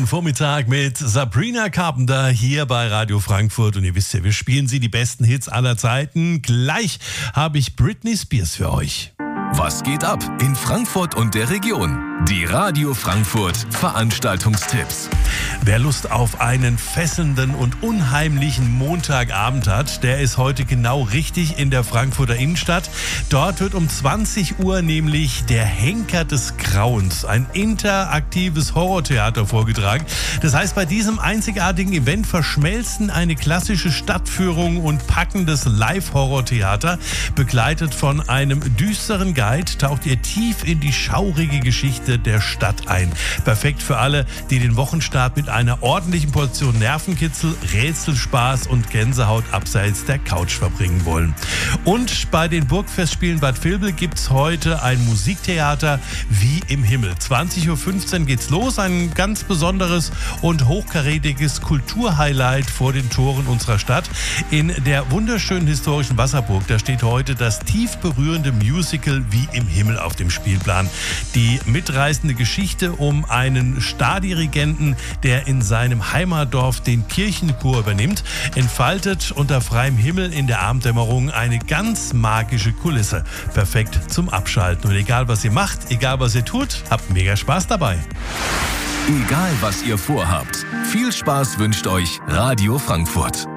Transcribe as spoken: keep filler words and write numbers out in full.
Vormittag mit Sabrina Carpenter hier bei Radio Frankfurt. Und ihr wisst ja, wir spielen sie die besten Hits aller Zeiten. Gleich habe ich Britney Spears für euch. Was geht ab in Frankfurt und der Region? Die Radio Frankfurt Veranstaltungstipps. Wer Lust auf einen fesselnden und unheimlichen Montagabend hat, der ist heute genau richtig in der Frankfurter Innenstadt. Dort wird um zwanzig Uhr nämlich der Henker des Grauens, ein interaktives Horrortheater vorgetragen. Das heißt, bei diesem einzigartigen Event verschmelzen eine klassische Stadtführung und packendes Live-Horrortheater. Begleitet von einem düsteren Guide taucht ihr tief in die schaurige Geschichte der Stadt ein. Perfekt für alle, die den Wochenstart mit einer ordentlichen Portion Nervenkitzel, Rätselspaß und Gänsehaut abseits der Couch verbringen wollen. Und bei den Burgfestspielen Bad Vilbel gibt es heute ein Musiktheater wie im Himmel. zwanzig Uhr fünfzehn geht's los, ein ganz besonderes und hochkarätiges Kulturhighlight vor den Toren unserer Stadt. In der wunderschönen historischen Wasserburg, da steht heute das tief berührende Musical wie im Himmel auf dem Spielplan. Die mitreißende Geschichte um einen Stardirigenten, der in seinem Heimatdorf den Kirchenchor übernimmt, entfaltet unter freiem Himmel in der Abenddämmerung eine ganz magische Kulisse. Perfekt zum Abschalten. Und egal was ihr macht, egal was ihr tut, habt mega Spaß dabei. Egal was ihr vorhabt, viel Spaß wünscht euch Radio Frankfurt.